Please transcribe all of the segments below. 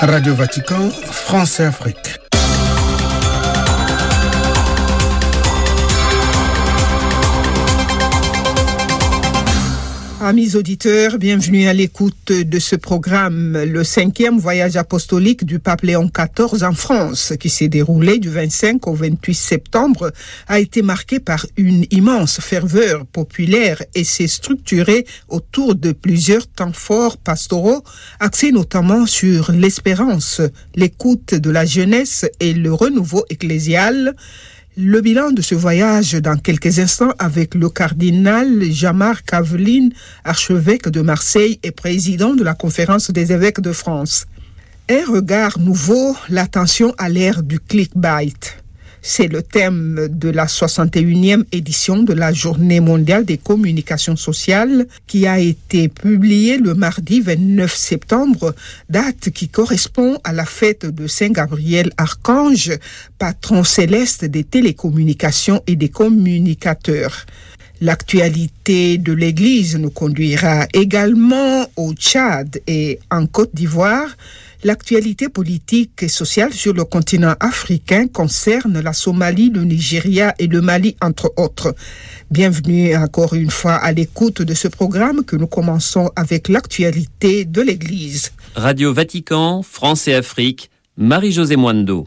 Radio Vatican, France et Afrique. Amis auditeurs, bienvenue à l'écoute de ce programme. Le 5e voyage apostolique du pape Léon XIV en France, qui s'est déroulé du 25 au 28 septembre, a été marqué par une immense ferveur populaire et s'est structuré autour de plusieurs temps forts pastoraux, axés notamment sur l'espérance, l'écoute de la jeunesse et le renouveau ecclésial. Le bilan de ce voyage dans quelques instants avec le cardinal Jean-Marc Aveline, archevêque de Marseille et président de la Conférence des évêques de France. Un regard nouveau, l'attention à l'ère du clickbait. C'est le thème de la 61e édition de la Journée mondiale des communications sociales qui a été publiée le mardi 29 septembre, date qui correspond à la fête de Saint Gabriel Archange, patron céleste des télécommunications et des communicateurs. L'actualité de l'Église nous conduira également au Tchad et en Côte d'Ivoire. L'actualité politique et sociale sur le continent africain concerne la Somalie, le Nigeria et le Mali, entre autres. Bienvenue encore une fois à l'écoute de ce programme que nous commençons avec l'actualité de l'Église. Radio Vatican, France et Afrique, Marie-Josée Mwando.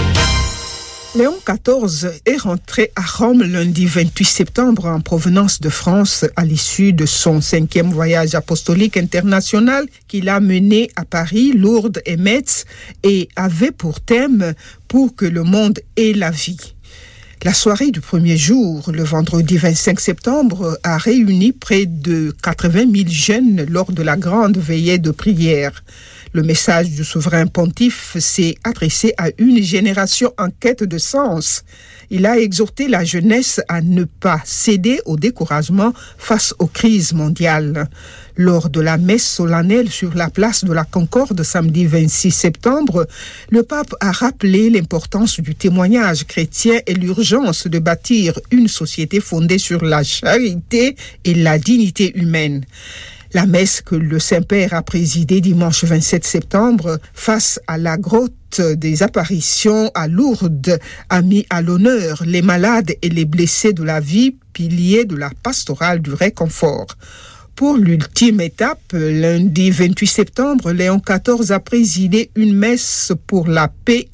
Léon XIV est rentré à Rome lundi 28 septembre en provenance de France à l'issue de son 5e voyage apostolique international qu'il a mené à Paris, Lourdes et Metz et avait pour thème « Pour que le monde ait la vie ». La soirée du premier jour, le vendredi 25 septembre, a réuni près de 80 000 jeunes lors de la grande veillée de prière. Le message du souverain pontife s'est adressé à une génération en quête de sens. Il a exhorté la jeunesse à ne pas céder au découragement face aux crises mondiales. Lors de la messe solennelle sur la place de la Concorde samedi 26 septembre, le pape a rappelé l'importance du témoignage chrétien et l'urgence de bâtir une société fondée sur la charité et la dignité humaine. La messe que le Saint-Père a présidée dimanche 27 septembre face à la grotte des apparitions à Lourdes a mis à l'honneur les malades et les blessés de la vie, piliers de la pastorale du réconfort. Pour l'ultime étape, lundi 28 septembre, Léon XIV a présidé une messe pour la paix